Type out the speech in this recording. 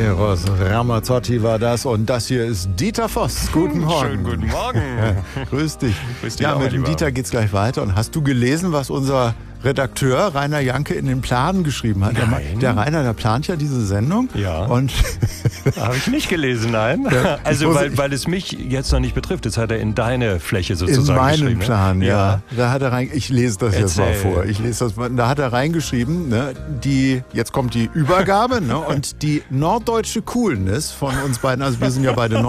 Eros Ramazzotti war das und das hier ist Dieter Voss. Guten Morgen. Schönen guten Morgen. Grüß dich. Grüß dich ja, auch, mit dem lieber. Dieter geht's gleich weiter. Und hast du gelesen, was unser Redakteur Rainer Janke in den Planen geschrieben hat? Nein. Der Rainer, der plant ja diese Sendung. Ja. Und Habe ich nicht gelesen, nein. Ja, Also, weil es mich jetzt noch nicht betrifft. Das hat er in deine Fläche in sozusagen meinen geschrieben. Plan, ne? ja. Da hat er rein, ich lese das jetzt mal Erzähl. vor. Da hat er reingeschrieben, ne, jetzt kommt die Übergabe, ne, und die norddeutsche Coolness von uns beiden, also wir sind ja beide